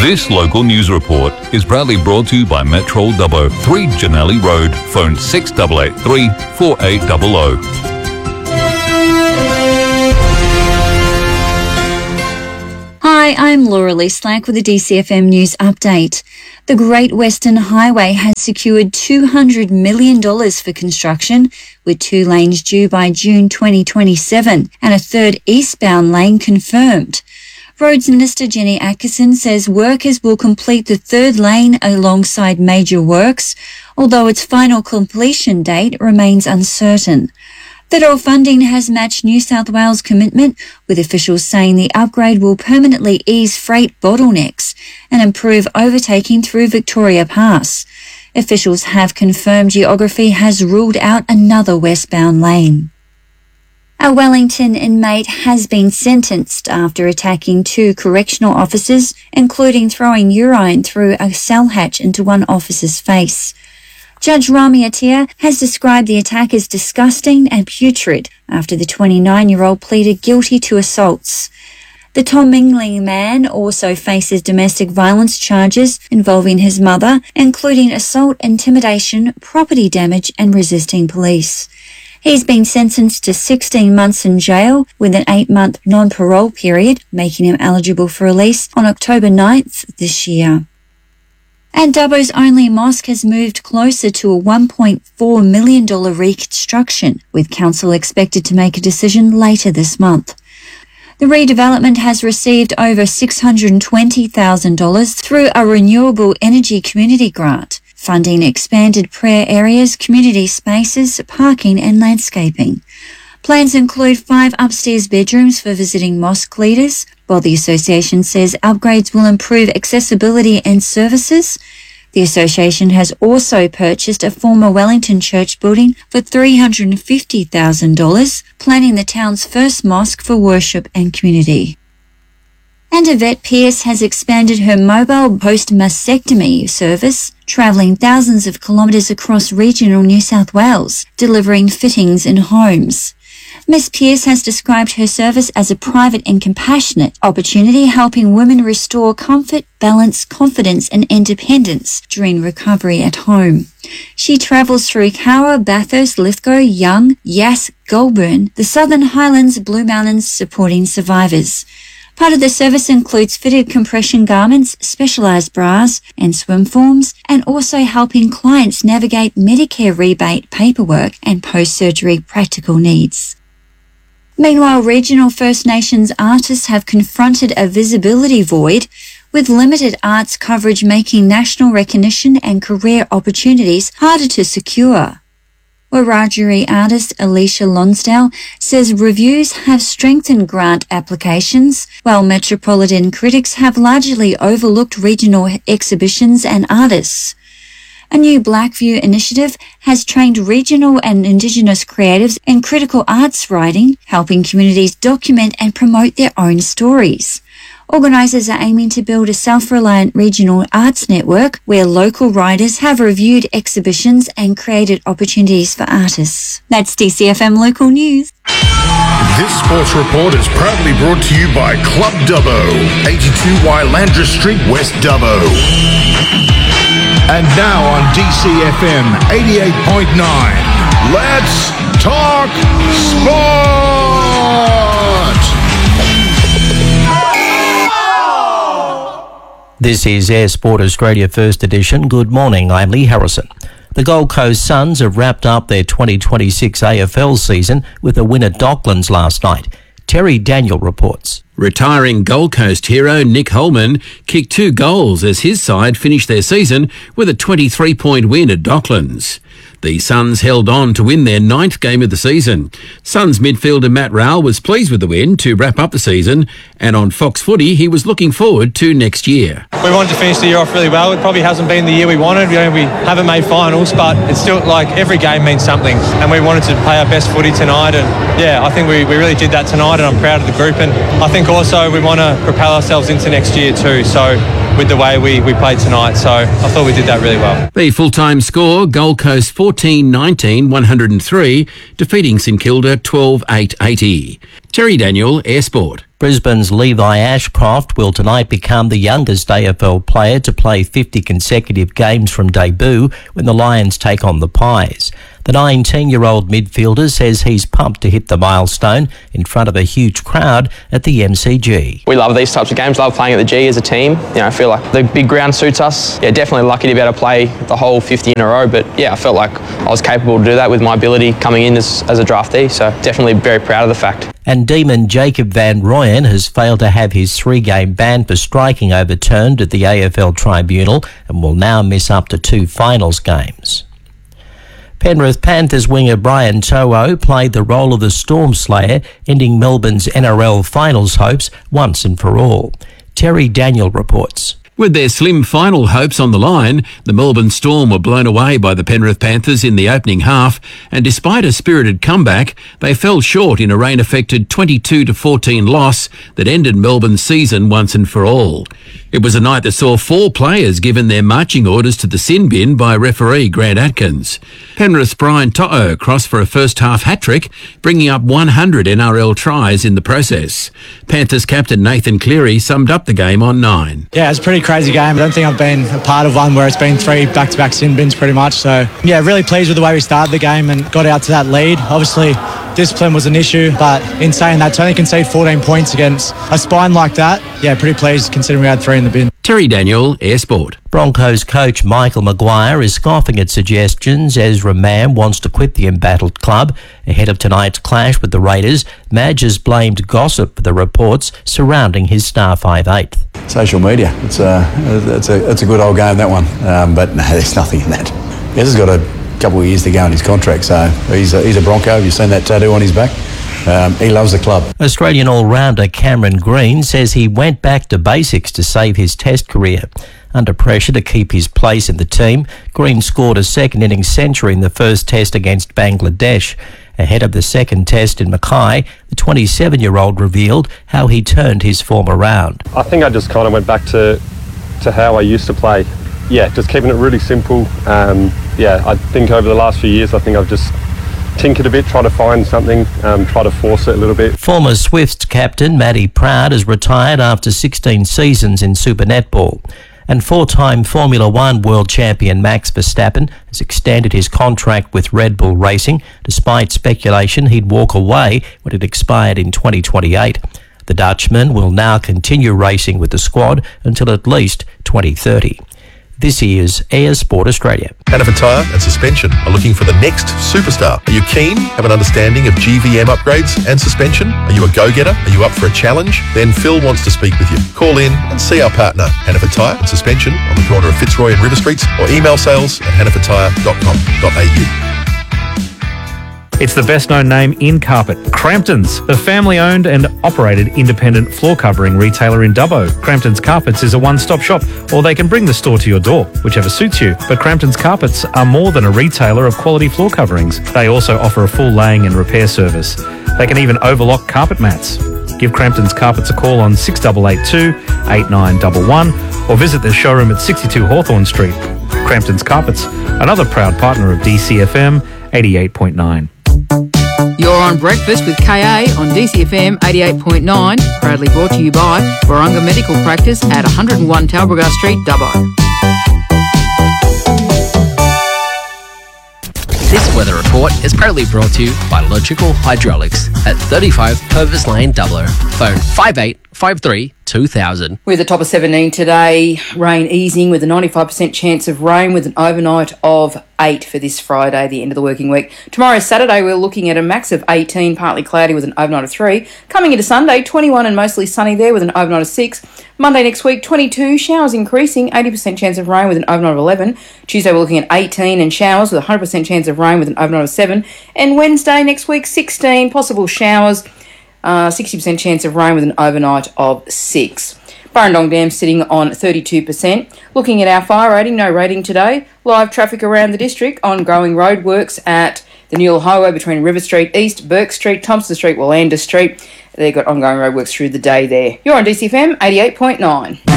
This local news report is proudly brought to you by Metro Dubbo, 3 Janelli Road, phone 6883 4800. Hi, I'm Laura Lee Slack with the DCFM News Update. The Great Western Highway has secured $200 million for construction, with 2 lanes due by June 2027 and a third eastbound lane confirmed. Roads Minister Jenny Atkinson says workers will complete the third lane alongside major works, although its final completion date remains uncertain. Federal funding has matched New South Wales' commitment, with officials saying the upgrade will permanently ease freight bottlenecks and improve overtaking through Victoria Pass. Officials have confirmed Geography has ruled out another westbound lane. A Wellington inmate has been sentenced after attacking 2 correctional officers, including throwing urine through a cell hatch into one officer's face. Judge Rami Atia has described the attack as disgusting and putrid after the 29-year-old pleaded guilty to assaults. The Tom Mingling man also faces domestic violence charges involving his mother, including assault, intimidation, property damage and resisting police. He's been sentenced to 16 months in jail with an 8-month non-parole period, making him eligible for release on October 9th this year. And Dubbo's only mosque has moved closer to a $1.4 million reconstruction, with council expected to make a decision later this month. The redevelopment has received over $620,000 through a renewable energy community grant, funding expanded prayer areas, community spaces, parking and landscaping. Plans include 5 upstairs bedrooms for visiting mosque leaders, while the association says upgrades will improve accessibility and services. The association has also purchased a former Wellington church building for $350,000, planning the town's first mosque for worship and community. And Yvette Pearce has expanded her mobile post-mastectomy service, travelling thousands of kilometres across regional New South Wales, delivering fittings in homes. Ms. Pearce has described her service as a private and compassionate opportunity, helping women restore comfort, balance, confidence and independence during recovery at home. She travels through Cowra, Bathurst, Lithgow, Young, Yass, Goulburn, the Southern Highlands, Blue Mountains, supporting survivors. Part of the service includes fitted compression garments, specialised bras and swim forms, and also helping clients navigate Medicare rebate paperwork and post-surgery practical needs. Meanwhile, regional First Nations artists have confronted a visibility void, with limited arts coverage making national recognition and career opportunities harder to secure. Wiradjuri artist Alicia Lonsdale says reviews have strengthened grant applications, while metropolitan critics have largely overlooked regional exhibitions and artists. A new Blackview initiative has trained regional and Indigenous creatives in critical arts writing, helping communities document and promote their own stories. Organisers are aiming to build a self-reliant regional arts network where local writers have reviewed exhibitions and created opportunities for artists. That's DCFM Local News. This sports report is proudly brought to you by Club Dubbo, 82Y Landra Street, West Dubbo. And now on DCFM 88.9, let's talk sport! This is Air Sport Australia First Edition. Good morning, I'm Lee Harrison. The Gold Coast Suns have wrapped up their 2026 AFL season with a win at Docklands last night. Terry Daniel reports. Retiring Gold Coast hero Nick Holman kicked 2 goals as his side finished their season with a 23-point win at Docklands. The Suns held on to win their 9th game of the season. Suns midfielder Matt Rowell was pleased with the win to wrap up the season, and on Fox Footy he was looking forward to next year. We wanted to finish the year off really well. It probably hasn't been the year we wanted. We haven't made finals, but it's still like every game means something, and we wanted to play our best footy tonight, and I think we really did that tonight, and I'm proud of the group, and I think also we want to propel ourselves into next year too. So with the way we played tonight. So I thought we did that really well. The full-time score, Gold Coast 14-19, 103, defeating St Kilda 12-8-80. Terry Daniel, Air Sport. Brisbane's Levi Ashcroft will tonight become the youngest AFL player to play 50 consecutive games from debut when the Lions take on the Pies. The 19-year-old midfielder says he's pumped to hit the milestone in front of a huge crowd at the MCG. We love these types of games, love playing at the G as a team. I feel like the big ground suits us. Definitely lucky to be able to play the whole 50 in a row, but I felt like I was capable to do that with my ability coming in as a draftee, so definitely very proud of the fact. And Demon Jacob Van Rooyen has failed to have his 3-game ban for striking overturned at the AFL Tribunal and will now miss up to 2 finals games. Penrith Panthers winger Brian To'o played the role of the Storm Slayer, ending Melbourne's NRL finals hopes once and for all. Terry Daniel reports. With their slim final hopes on the line, the Melbourne Storm were blown away by the Penrith Panthers in the opening half, and despite a spirited comeback, they fell short in a rain-affected 22-14 loss that ended Melbourne's season once and for all. It was a night that saw 4 players given their marching orders to the sin bin by referee Grant Atkins. Penrith's Brian To'o crossed for a first-half hat-trick, bringing up 100 NRL tries in the process. Panthers captain Nathan Cleary summed up the game on 9. Yeah, it's a pretty crazy game. I don't think I've been a part of one where it's been 3 back-to-back sin bins pretty much. So, really pleased with the way we started the game and got out to that lead. Obviously, discipline was an issue, but in saying that, to only concede 14 points against a spine like that, pretty pleased considering we had 3 in the bin. Terry Daniel, Air Sport. Broncos coach Michael Maguire is scoffing at suggestions Ezra Mam wants to quit the embattled club. Ahead of tonight's clash with the Raiders, Madge has blamed gossip for the reports surrounding his star 5'8". Social media. It's a good old game, that one. But no, there's nothing in that. Ez has got a couple of years to go in his contract, so he's a Bronco. You've seen that tattoo on his back. He loves the club. Australian all-rounder Cameron Green says he went back to basics to save his Test career. Under pressure to keep his place in the team, Green scored a second-innings century in the first Test against Bangladesh. Ahead of the second Test in Mackay, the 27-year-old revealed how he turned his form around. I think I just kind of went back to how I used to play. Just keeping it really simple. I think over the last few years, I think I've just tinkered a bit, try to find something, try to force it a little bit. Former Swifts captain Matty Proud has retired after 16 seasons in Super Netball. And 4-time Formula One world champion Max Verstappen has extended his contract with Red Bull Racing, despite speculation he'd walk away when it expired in 2028. The Dutchman will now continue racing with the squad until at least 2030. This is Air Sport Australia. Hannaford Tyre and Suspension are looking for the next superstar. Are you keen? Have an understanding of GVM upgrades and suspension? Are you a go-getter? Are you up for a challenge? Then Phil wants to speak with you. Call in and see our partner, Hannaford Tyre and Suspension, on the corner of Fitzroy and River Streets, or email sales@hannafordtyre.com.au. It's the best-known name in carpet, Crampton's, the family-owned and operated independent floor covering retailer in Dubbo. Crampton's Carpets is a one-stop shop, or they can bring the store to your door, whichever suits you. But Crampton's Carpets are more than a retailer of quality floor coverings. They also offer a full laying and repair service. They can even overlock carpet mats. Give Crampton's Carpets a call on 6882 8911 or visit their showroom at 62 Hawthorn Street. Crampton's Carpets, another proud partner of DCFM 88.9. You're on Breakfast with KA on DCFM 88.9, proudly brought to you by Warunga Medical Practice at 101 Talbragar Street, Dubbo. This weather report is proudly brought to you by Logical Hydraulics at 35 Purvis Lane, Dubbo. Phone 5853 2000. We're the top of 17 today. Rain easing with a 95% chance of rain with an overnight of 8 for this Friday, the end of the working week. Tomorrow, Saturday, we're looking at a max of 18, partly cloudy with an overnight of 3. Coming into Sunday, 21 and mostly sunny there with an overnight of 6. Monday next week, 22, showers increasing, 80% chance of rain with an overnight of 11. Tuesday, we're looking at 18 and showers with a 100% chance of rain with an overnight of 7. And Wednesday next week, 16, possible showers, 60% chance of rain with an overnight of 6. Burrendong Dam sitting on 32%. Looking at our fire rating, no rating today. Live traffic around the district, ongoing roadworks at the Newell Highway between River Street East, Burke Street, Thompson Street, Wallander Street. They've got ongoing roadworks through the day there. You're on DCFM 88.9.